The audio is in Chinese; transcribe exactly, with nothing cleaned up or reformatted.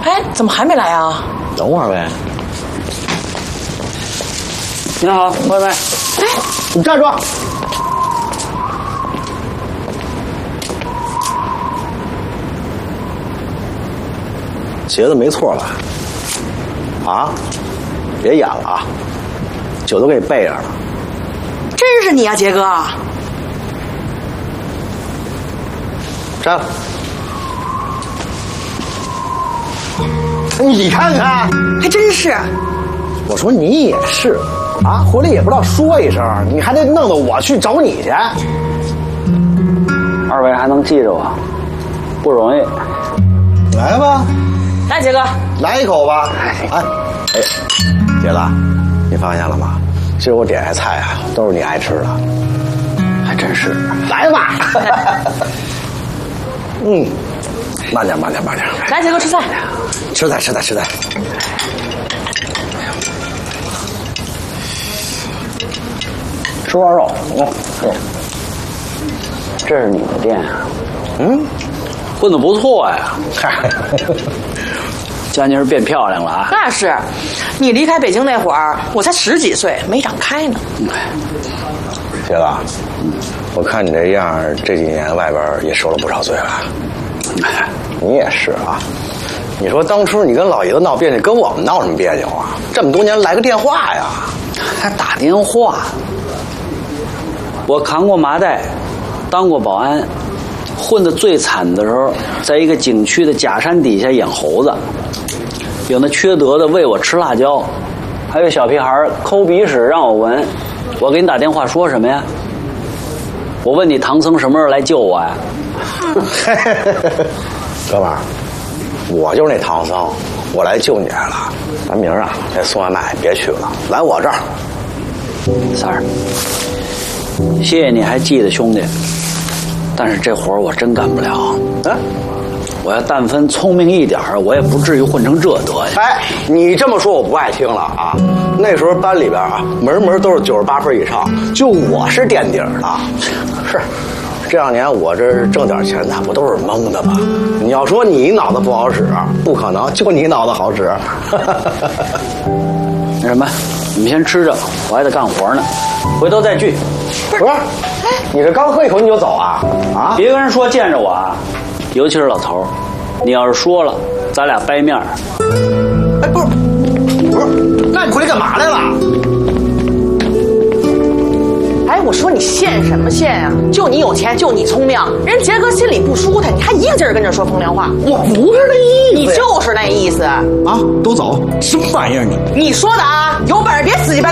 哎，怎么还没来啊？ 等会儿呗。您好，外卖。 哎， 你站住！鞋子没错吧？啊，别演了啊！酒都给你备着了。 真是你啊，杰哥！ 站。你看看， 还真是。 我说你也是，啊，回来也不知道说一声，你还得弄得我去找你去。 二位还能记着我，不容易。 来吧， 来，杰哥， 来一口吧。哎哎，姐子，你发现了吗？今儿我点的菜啊，都是你爱吃的。 还真是。 来吧。嗯，慢点，慢点，慢点。 来，杰哥吃菜。 吃菜，吃菜，吃菜。 吃块肉。哦，是。这是你的店啊？ 嗯， 混得不错呀。佳妮儿变漂亮了啊！ 那是，你离开北京那会儿，我才十几岁，没长开呢。 姐子，我看你这样，这几年外边也受了不少罪吧？你也是啊。你说当初你跟老爷子闹别扭，跟我们闹什么别扭啊？这么多年来个电话呀， 还打电话。我扛过麻袋，当过保安，混得最惨的时候，在一个景区的假山底下演猴子，有那缺德的喂我吃辣椒，还有小屁孩抠鼻屎让我闻。我给你打电话说什么呀？我问你唐僧什么时候来救我呀？ 哥们儿，我就是那唐僧，我来救你来了。咱明儿啊，这送外卖别去了，来我这儿。 三儿，谢谢你还记得兄弟，但是这活儿我真干不了。 嗯， 我要但分聪明一点儿，我也不至于混成这德行。 哎，你这么说我不爱听了啊！那时候班里边啊，门门都是九十八分以上，就我是垫底的。是，这两年我这挣点钱，那不都是蒙的吗？你要说你脑子不好使，不可能，就你脑子好使。 那什么，你们先吃着，我还得干活呢，回头再聚。 不是，你这刚喝一口你就走啊？啊！ 别跟人说见着我啊，尤其是老头儿，你要是说了，咱俩掰面儿。 哎，不是，不是，那你回来干嘛来了？ 哎，我说你现什么现啊？就你有钱，就你聪明，人杰哥心里不舒坦，你还一个劲儿跟着说风凉话。 我不是那意思， 你就是那意思啊！都走，什么玩意儿你？ 你说的啊，有本事别死乞白赖。